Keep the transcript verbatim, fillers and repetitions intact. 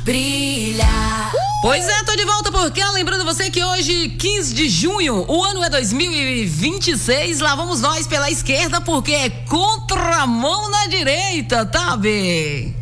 brilha. Pois é, tô de volta porque lembrando você que hoje, quinze de junho, o ano é dois mil e vinte e seis, lá vamos nós pela esquerda porque é contramão na direita, tá, Bê?